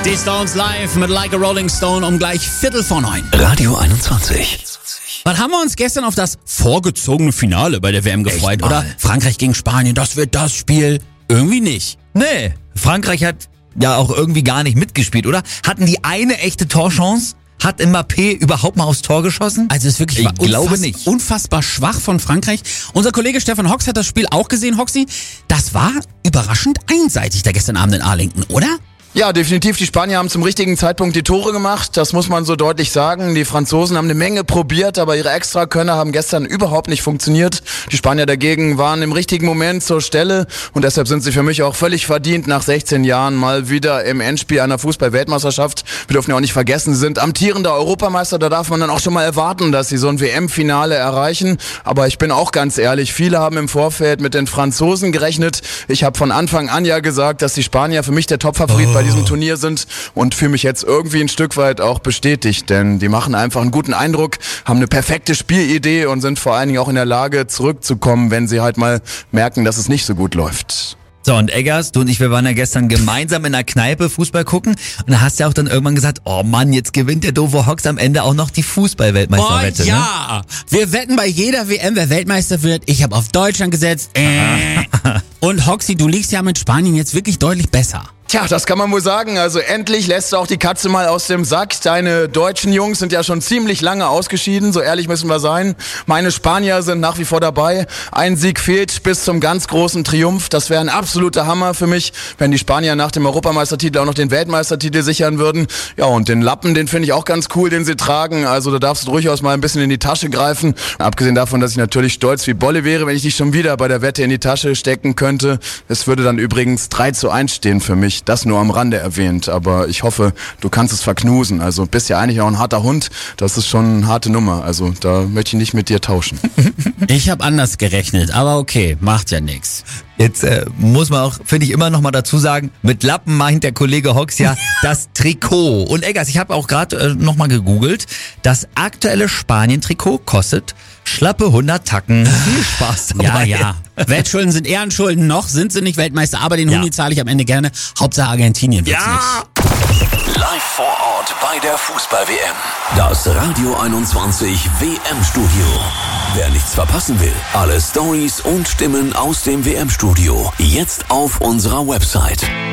Die Stones live mit Like a Rolling Stone um gleich 8:45. Radio 21. Wann haben wir uns gestern auf das vorgezogene Finale bei der WM gefreut, Echt mal. oder? Frankreich gegen Spanien, das wird das Spiel. Irgendwie nicht. Nee, Frankreich hat ja auch irgendwie gar nicht mitgespielt, oder? Hatten die eine echte Torchance? Hat Mbappé überhaupt mal aufs Tor geschossen? Also es ist wirklich Ich glaube nicht. unfassbar schwach von Frankreich. Unser Kollege Stefan Hox hat das Spiel auch gesehen, Hoxi. Das war überraschend einseitig da gestern Abend in Arlington, oder? Ja, definitiv. Die Spanier haben zum richtigen Zeitpunkt die Tore gemacht. Das muss man so deutlich sagen. Die Franzosen haben eine Menge probiert, aber ihre Extrakönner haben gestern überhaupt nicht funktioniert. Die Spanier dagegen waren im richtigen Moment zur Stelle und deshalb sind sie für mich auch völlig verdient nach 16 Jahren mal wieder im Endspiel einer Fußball-Weltmeisterschaft. Wir dürfen ja auch nicht vergessen, sie sind amtierender Europameister. Da darf man dann auch schon mal erwarten, dass sie so ein WM-Finale erreichen. Aber ich bin auch ganz ehrlich, viele haben im Vorfeld mit den Franzosen gerechnet. Ich habe von Anfang an ja gesagt, dass die Spanier für mich der Top-Favorit bei diesem Turnier sind und fühle mich jetzt irgendwie ein Stück weit auch bestätigt, denn die machen einfach einen guten Eindruck, haben eine perfekte Spielidee und sind vor allen Dingen auch in der Lage zurückzukommen, wenn sie halt mal merken, dass es nicht so gut läuft. So, und Eggers, du und ich, wir waren ja gestern gemeinsam in der Kneipe Fußball gucken und da hast du ja auch dann irgendwann gesagt, oh Mann, jetzt gewinnt der doofe Hox am Ende auch noch die Fußball-Weltmeisterwette. Oh ja, wir wetten bei jeder WM, wer Weltmeister wird. Ich habe auf Deutschland gesetzt. Und Hoxi, du liegst ja mit Spanien jetzt wirklich deutlich besser. Tja, das kann man wohl sagen. Also endlich lässt du auch die Katze mal aus dem Sack. Deine deutschen Jungs sind ja schon ziemlich lange ausgeschieden, so ehrlich müssen wir sein. Meine Spanier sind nach wie vor dabei. Ein Sieg fehlt bis zum ganz großen Triumph. Das wäre ein absoluter Hammer für mich, wenn die Spanier nach dem Europameistertitel auch noch den Weltmeistertitel sichern würden. Ja, und den Lappen, den finde ich auch ganz cool, den sie tragen. Also da darfst du durchaus mal ein bisschen in die Tasche greifen. Abgesehen davon, dass ich natürlich stolz wie Bolle wäre, wenn ich dich schon wieder bei der Wette in die Tasche stecken könnte. Es würde dann übrigens 3:1 stehen für mich. Das nur am Rande erwähnt, aber ich hoffe, du kannst es verknusen. Also bist ja eigentlich auch ein harter Hund, das ist schon eine harte Nummer. Also da möchte ich nicht mit dir tauschen. Ich habe anders gerechnet, aber okay, macht ja nix. Jetzt muss man auch, finde ich, immer noch mal dazu sagen, mit Lappen meint der Kollege Hox ja das Trikot. Und Eggers, ich habe auch gerade noch mal gegoogelt, das aktuelle Spanien-Trikot kostet schlappe 100 Tacken. Viel Spaß dabei. Ja. Wettschulden sind Ehrenschulden, noch sind sie nicht Weltmeister, aber den Huni zahle ich am Ende gerne. Hauptsache Argentinien wird's nicht. Live vor Ort bei der Fußball-WM. Das Radio 21 WM-Studio. Wer nichts verpassen will, alle Stories und Stimmen aus dem WM-Studio jetzt auf unserer Website